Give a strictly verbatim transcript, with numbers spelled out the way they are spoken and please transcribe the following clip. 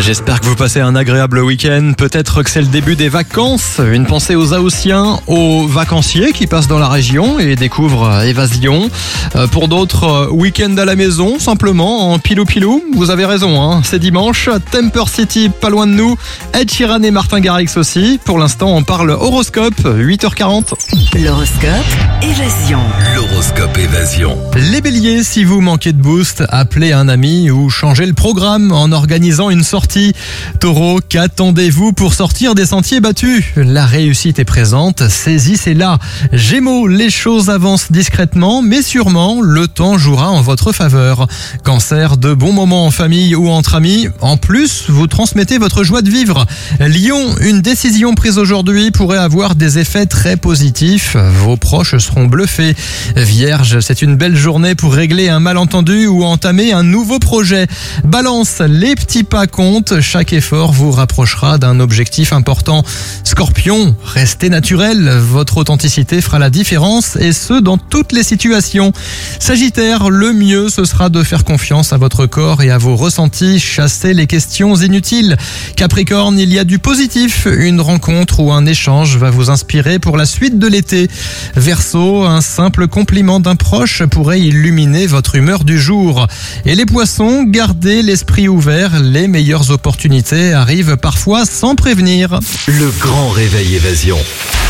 J'espère que vous passez un agréable week-end. Peut-être que c'est le début des vacances. Une pensée aux Haussiens, aux vacanciers qui passent dans la région et découvrent Évasion. Euh, pour d'autres, week-end à la maison, simplement en pilou-pilou. Vous avez raison, hein, c'est dimanche. Temper City, pas loin de nous. Ed Sheeran et Martin Garrix aussi. Pour l'instant, on parle horoscope, huit heures quarante. L'horoscope Évasion. L'horoscope Évasion. Les béliers, si vous manquez de boost, appelez un ami ou changez le programme en organisant une sortie. Taureau, qu'attendez-vous pour sortir des sentiers battus? La réussite est présente, saisissez-la. Gémeaux, les choses avancent discrètement, mais sûrement, le temps jouera en votre faveur. Cancer, de bons moments en famille ou entre amis. En plus, vous transmettez votre joie de vivre. Lion, une décision prise aujourd'hui pourrait avoir des effets très positifs. Vos proches seront bluffés. Vierge, c'est une belle journée pour régler un malentendu ou entamer un nouveau projet. Balance, les petits pas comptent. Chaque effort vous rapprochera d'un objectif important. Scorpion, restez naturel. Votre authenticité fera la différence et ce, dans toutes les situations. Sagittaire, le mieux, ce sera de faire confiance à votre corps et à vos ressentis. Chassez les questions inutiles. Capricorne, il y a du positif. Une rencontre ou un échange va vous inspirer pour la suite de l'été. Verseau, un simple compliment d'un proche pourrait illuminer votre humeur du jour. Et les poissons, gardez l'esprit ouvert. Les meilleures opportunités arrivent parfois sans prévenir. Le grand réveil Évasion.